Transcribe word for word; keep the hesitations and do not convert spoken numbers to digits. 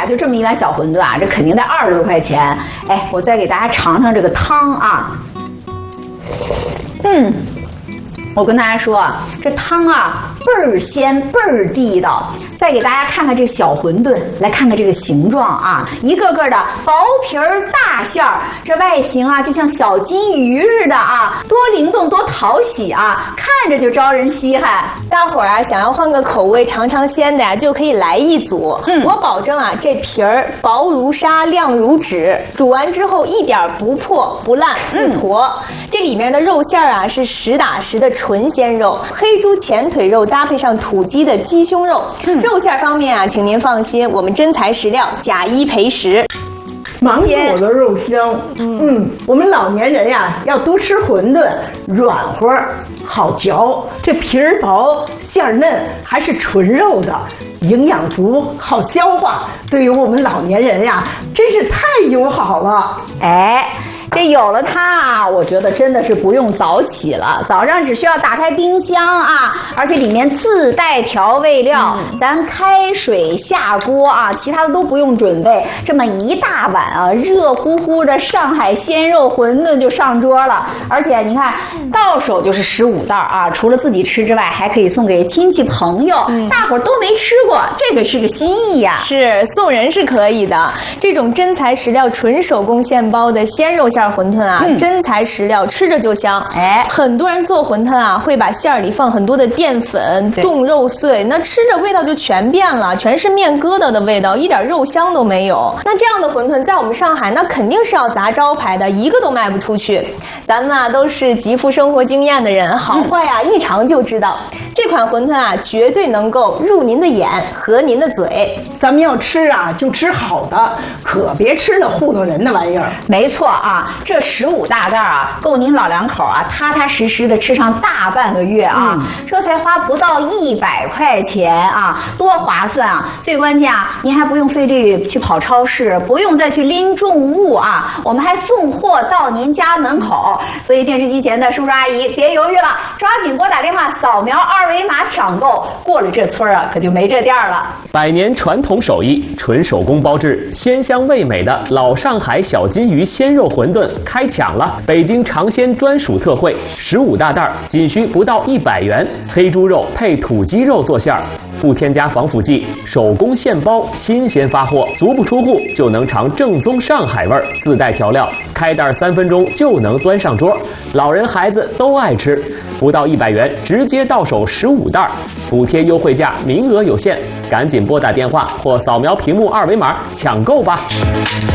呀，就这么一碗小馄饨啊，这肯定得二十多块钱。哎，我再给大家尝尝这个汤啊，嗯。我跟大家说啊，这汤啊倍儿鲜倍儿地道。再给大家看看这小馄饨，来看看这个形状啊，一个个的薄皮儿大馅儿，这外形啊就像小金鱼似的啊，多灵动多讨喜啊，看着就招人稀罕。 大伙儿啊想要换个口味尝尝鲜的呀，就可以来一组。嗯，我保证啊，这皮儿薄如纱，亮如纸，煮完之后一点不破不烂不坨。嗯、这里面的肉馅儿啊是实打实的纯鲜肉，黑猪前腿肉搭配上土鸡的鸡胸肉。嗯，肉馅方面啊，请您放心，我们真材实料，假一赔十。 芒果的肉香，嗯，我们老年人呀要多吃馄饨，软和好嚼，这皮儿薄馅儿嫩，还是纯肉的，营养足，好消化，对于我们老年人呀真是太友好了。 哎，这有了它啊，我觉得真的是不用早起了，早上只需要打开冰箱啊，而且里面自带调味料，嗯、咱开水下锅啊，其他的都不用准备，这么一大碗啊，热乎乎的上海鲜肉馄饨就上桌了。而且你看到手就是十五袋啊，除了自己吃之外，还可以送给亲戚朋友，嗯、大伙儿都没吃过，这个是个心意呀。 是送人是可以的，这种真材实料、纯手工现包的鲜肉馅馄饨啊，嗯、真材实料，吃着就香。哎，很多人做馄饨啊，会把馅儿里放很多的淀粉、冻肉碎，那吃着味道就全变了，全是面疙瘩的味道，一点肉香都没有。那这样的馄饨在我们上海，那肯定是要砸招牌的，一个都卖不出去。咱们啊都是极富生活经验的人，好坏啊、嗯、一尝就知道。这款馄饨啊，绝对能够入您的眼，合您的嘴。 咱们要吃啊，就吃好的，可别吃那糊弄人的玩意儿。 没错啊，这十五大袋啊，够您老两口啊踏踏实实的吃上大半个月啊，嗯、这才花不到一百块钱啊，多划算啊！最关键啊，您还不用费力去跑超市，不用再去拎重物啊，我们还送货到您家门口。所以电视机前的叔叔阿姨别犹豫了，抓紧拨打电话扫描二维码抢购，过了这村啊，可就没这店了。 百年传统手艺，纯手工包制，鲜香味美的老上海小金鱼鲜肉馄饨开抢了！北京尝鲜专属特惠，十五大袋，仅需不到一百元，黑猪肉配土鸡肉做馅儿，不添加防腐剂，手工现包，新鲜发货，足不出户就能尝正宗上海味儿，自带调料，开袋三分钟就能端上桌，老人孩子都爱吃。不到一百元，直接到手十五袋，补贴优惠价，名额有限，赶紧拨打电话或扫描屏幕二维码抢购吧。